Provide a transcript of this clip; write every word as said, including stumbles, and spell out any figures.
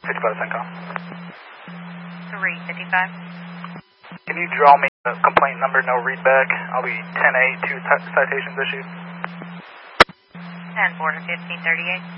fifty-five CENTCOM. three fifty-five. Can you draw me a complaint number, no readback? I'll be ten eight, two citations issued. ten four to fifteen thirty-eight.